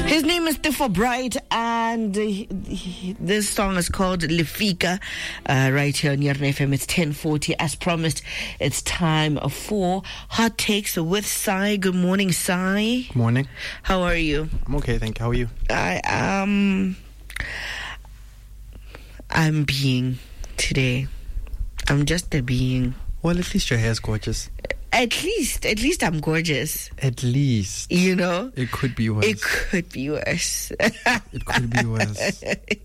His name is Tifo Bright, and this song is called Lefika, right here on Yarn FM. It's 10:40. As promised, it's time for Hot Takes with Sai. Good morning, Sai. Morning. How are you? I'm okay, thank you. How are you? I'm being today. I'm just a being. Well, at least your hair's gorgeous. At least I'm gorgeous. At least. You know? It could be worse. It could be worse. It could be worse.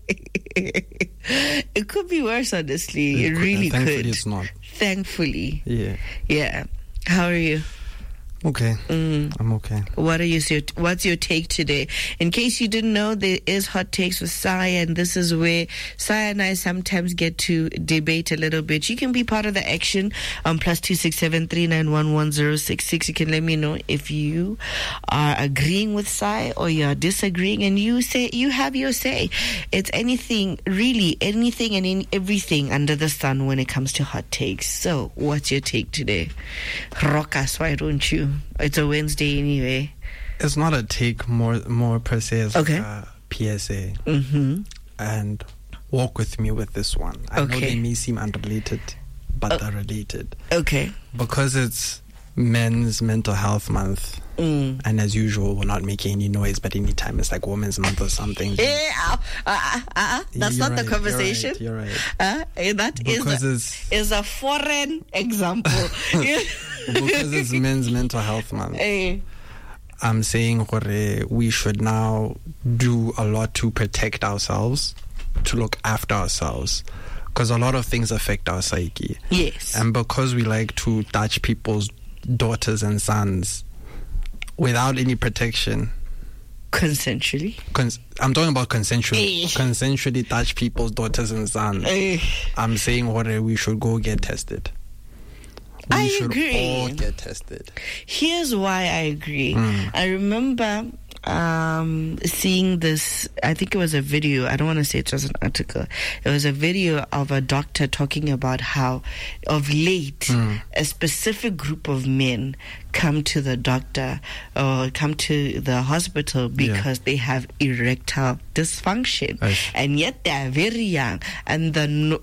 It could be worse, honestly. It really could. Thankfully, it's not. Thankfully. Yeah. Yeah. How are you? Okay. I'm okay. What's your take today? In case you didn't know, there is Hot Takes with Sai, and this is where Sai and I sometimes get to debate a little bit. You can be part of the action on +267 391 1066. You can let me know if you are agreeing with Sai or you are disagreeing, and you have your say. It's anything, really anything and everything under the sun when it comes to hot takes. So, what's your take today? Rock us, why don't you? It's a Wednesday anyway. It's not a take, more per se as okay. a PSA. Mm-hmm. And walk with me with this one. I know they may seem unrelated, but they're related. Okay. Because it's Men's Mental Health Month, and as usual, we're not making any noise, but anytime it's like Women's Month or something. That's not the conversation. You're right. That is a foreign example. Because it's Men's Mental Health Month. I'm saying we should now do a lot to protect ourselves, to look after ourselves, because a lot of things affect our psyche. Yes. And because we like to touch people's daughters and sons without any protection. Consensually? I'm talking about consensually. Consensually touch people's daughters and sons. I'm saying we should go get tested. I should agree. all get tested. Here's why I agree. I remember seeing this, I think it was a video, I don't want to say it was an article, it was a video of a doctor talking about how of late a specific group of men come to the doctor or come to the hospital because they have erectile dysfunction. And yet they're very young, and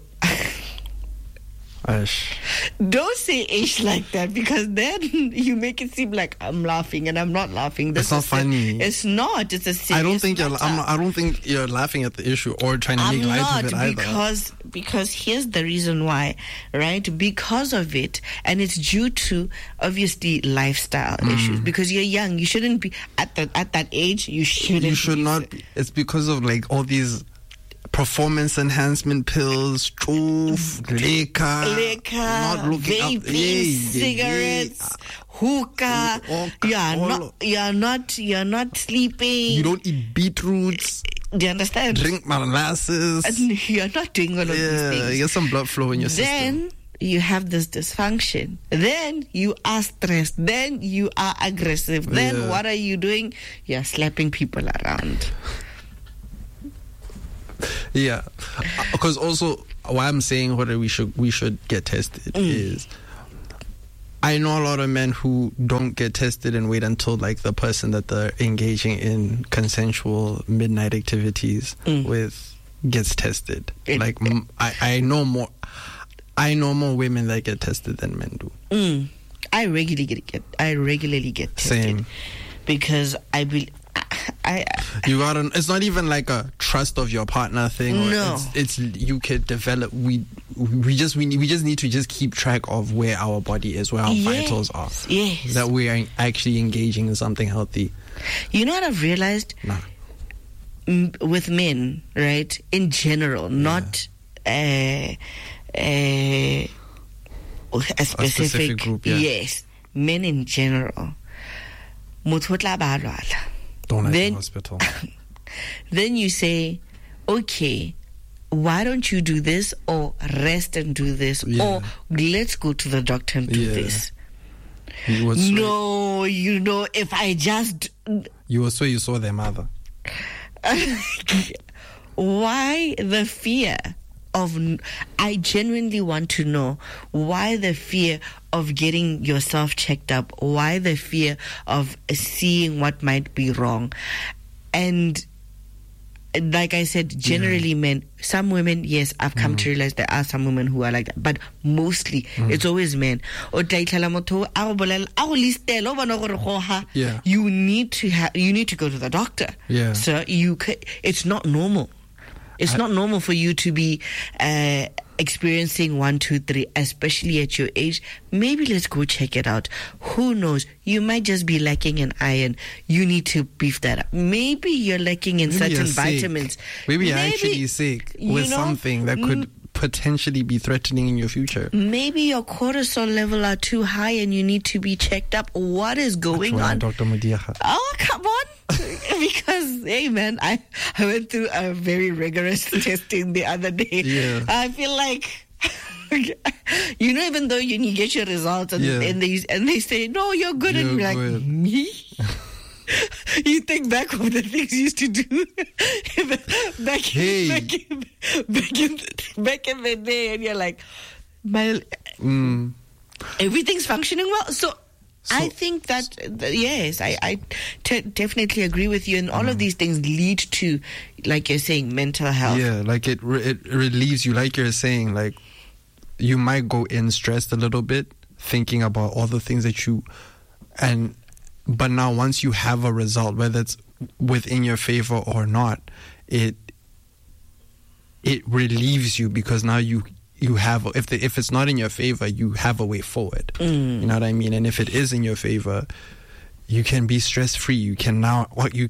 don't say ish like that, because then you make it seem like I'm laughing, and I'm not laughing. It's not funny. It's not. It's a serious I don't think matter. I don't think you're laughing at the issue or trying to make light of it either. Because here's the reason why, right? Because of it, and it's due to obviously lifestyle issues. Because you're young, you shouldn't be at that age. You should not be. It's because of like all these performance enhancement pills, liquor, not looking vaping, cigarettes, hookah. You're not sleeping. You don't eat beetroots. Do you understand? Drink molasses. You're not doing all of these things. You get some blood flow in your system. Then you have this dysfunction. Then you are stressed. Then you are aggressive. Then what are you doing? You're slapping people around. Yeah, because also why I'm saying we should get tested is I know a lot of men who don't get tested and wait until like the person that they're engaging in consensual midnight activities with gets tested. Like I know more women that get tested than men do. I regularly get tested. Same. Because I believe. It's not even like a trust of your partner thing. No, it's you can develop. We just need to just keep track of where our body is, where our vitals are. Yes, that we are actually engaging in something healthy. You know what I've realized? With men, right? In general, not a specific group. Yes, men in general. Don't like the hospital. Then you say, okay, why don't you do this, or rest and do this, or let's go to the doctor and do this. No, if I just... You were you saw their mother. Why the fear of... I genuinely want to know why the fear of getting yourself checked up, why the fear of seeing what might be wrong. And like I said, generally men, some women, yes, I've come to realize there are some women who are like that, but mostly it's always men. Yeah. You need to go to the doctor. Yeah. So it's not normal. It's not normal for you to be experiencing 1, 2, 3, especially at your age. Maybe let's go check it out. Who knows? You might just be lacking in iron. You need to beef that up. Maybe you're lacking in certain vitamins. Maybe you're actually sick with something that could potentially be threatening in your future. Maybe your cortisol level are too high and you need to be checked up. What is going on? Dr. Modiaga. Oh, come on. Because, hey, man, I went through a very rigorous testing the other day. Yeah. I feel like, even though you get your results and they say, no, you're good. And you're like, me? You think back of the things you used to do back in the day, and you're like, everything's functioning well. So I think that, yes, I definitely agree with you. And all of these things lead to, like you're saying, mental health. Yeah, like it relieves you. Like you're saying, like you might go in stressed a little bit, thinking about all the things that but now once you have a result, whether it's within your favor or not, it relieves you, because now you have, if it's not in your favor, you have a way forward. You know what I mean? And if it is in your favor, you can be stress free. You can now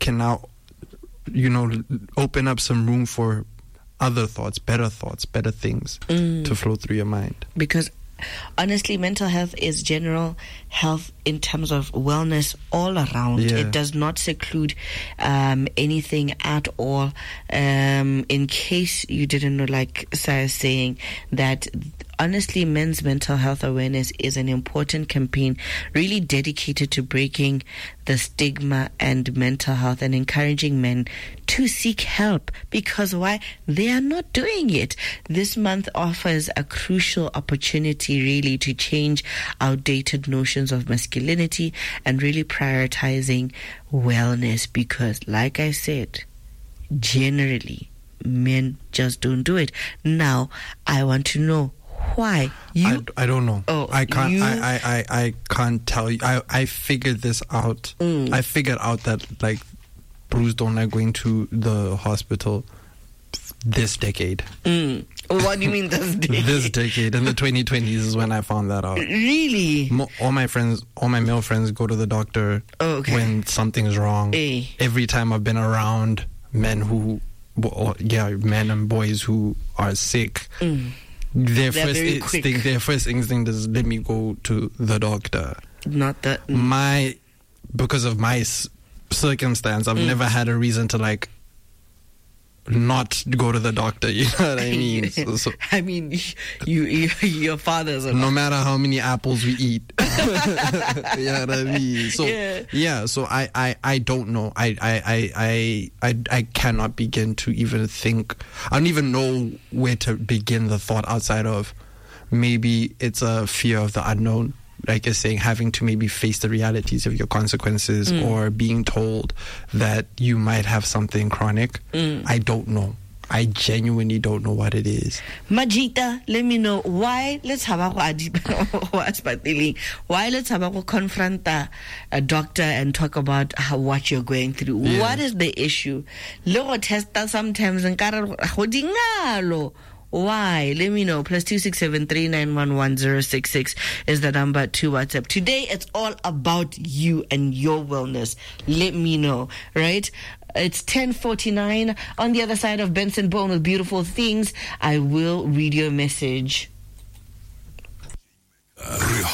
open up some room for other thoughts, better things to flow through your mind. Because honestly, mental health is general health in terms of wellness all around. Yeah. It does not seclude anything at all. In case you didn't know, like Saya saying, that honestly, men's mental health awareness is an important campaign really dedicated to breaking the stigma and mental health and encouraging men to seek help, because why? They are not doing it. This month offers a crucial opportunity really to change outdated notions of masculinity and really prioritizing wellness, because like I said, generally men just don't do it. Now I want to know why. I don't know. Oh, I can't. I can't tell you. I figured this out. I figured out that like Bruce don't like going to the hospital this decade. What do you mean this decade? This decade, in the 2020s is when I found that out. Really? All my male friends go to the doctor when something's wrong. Every time I've been around men and boys who are sick, their first instinct is, let me go to the doctor. Not that. Because of my circumstance, I've never had a reason to like not go to the doctor. You know what I mean? So, I mean, your father's no matter how many apples we eat. You know what I mean? So so I don't know. I cannot begin to even think. I don't even know where to begin the thought outside of maybe it's a fear of the unknown. Like you're saying, having to maybe face the realities of your consequences, or being told that you might have something chronic. I don't know. I genuinely don't know what it is. Majita, let me know why. Let's have a why let's have a confront a doctor and talk about what you're going through. Yeah. What is the issue? Logo testa sometimes and why? Let me know. +267 3911066 is the number to WhatsApp. Today it's all about you and your wellness. Let me know, right? It's 10:49 on the other side of Benson Bone with Beautiful Things. I will read your message. The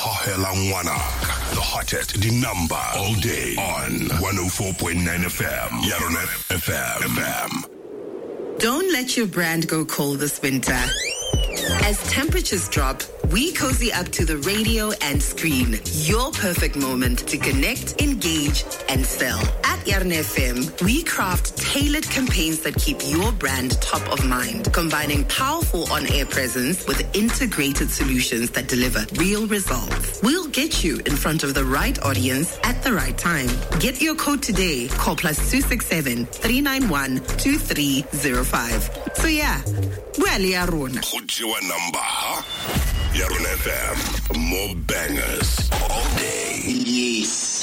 hottest, the number all day on 104.9 FM. Yaronet FM. Don't let your brand go cold this winter. As temperatures drop, we cozy up to the radio and screen. Your perfect moment to connect, engage, and sell. At At Yarn FM, we craft tailored campaigns that keep your brand top of mind, combining powerful on-air presence with integrated solutions that deliver real results. We'll get you in front of the right audience at the right time. Get your code today. Call +267 391 2305. So yeah, well, Yarona. What's your number? Yarn FM. More bangers all day. Yes.